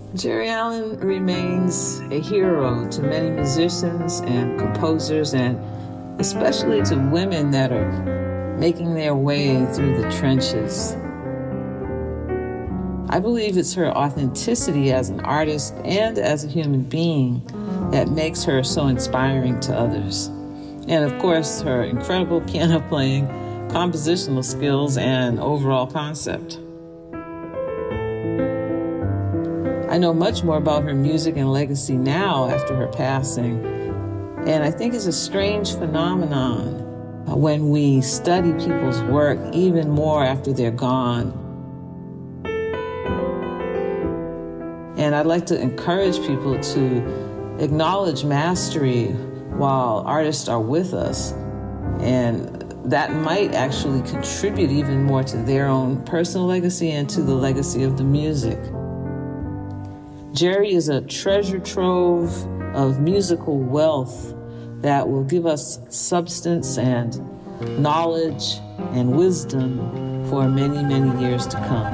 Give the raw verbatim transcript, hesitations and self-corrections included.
Geri Allen remains a hero to many musicians and composers, and especially to women that are making their way through the trenches. I believe it's her authenticity as an artist and as a human being that makes her so inspiring to others. And of course, her incredible piano playing, compositional skills, and overall concept. I know much more about her music and legacy now after her passing, and I think it's a strange phenomenon when we study people's work even more after they're gone. And I'd like to encourage people to acknowledge mastery while artists are with us, and that might actually contribute even more to their own personal legacy and to the legacy of the music. Geri is a treasure trove of musical wealth that will give us substance and knowledge and wisdom for many, many years to come.